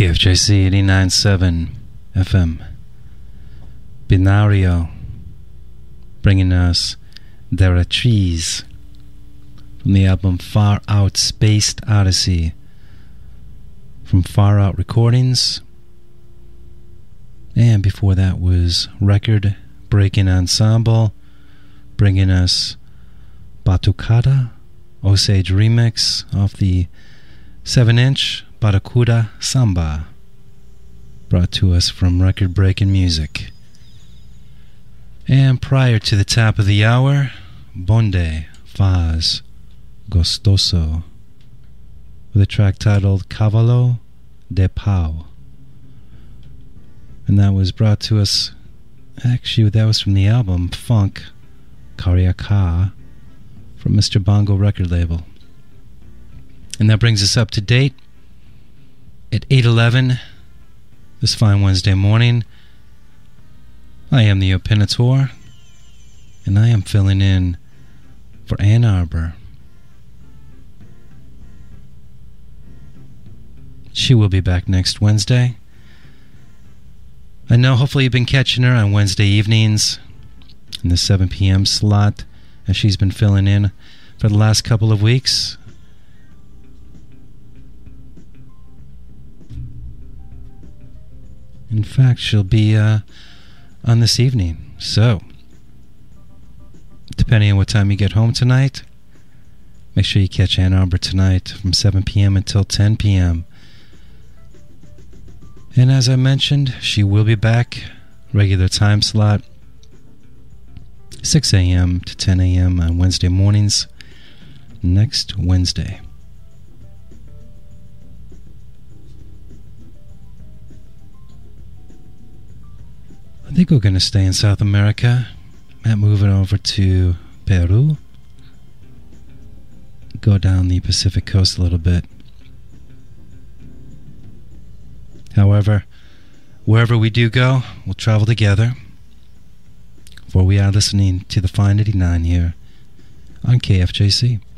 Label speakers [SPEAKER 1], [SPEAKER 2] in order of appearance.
[SPEAKER 1] KFJC 89.7 FM. Binario, bringing us Deratriz from the album Far Out Spaced Odyssey from Far Out Recordings. And before that was Record Breaking Ensemble, bringing us Batucada, Osage remix off the 7-inch Baracuda Samba, brought to us from Record Breaking Music. And prior to the top of the hour, Bonde Faz Gostoso with a track titled Cavallo de Pau. And that was brought to us, actually that was from the album Funk Carioca from Mr. Bongo record label. And that brings us up to date at 8:11 this fine Wednesday morning. I am the Opinator, and I am filling in for Ann Arbor. She will be back next Wednesday. I know hopefully you've been catching her on Wednesday evenings in the 7 p.m. slot as she's been filling in for the last couple of weeks. In fact, she'll be on this evening. So, depending on what time you get home tonight, make sure you catch Ann Arbor tonight from 7 p.m. until 10 p.m. And as I mentioned, she will be back, regular time slot, 6 a.m. to 10 a.m. on Wednesday mornings, next Wednesday. I think we're going to stay in South America. Might move it over to Peru. Go down the Pacific coast a little bit. However, wherever we do go, we'll travel together. For we are listening to the Fine 89 here on KFJC.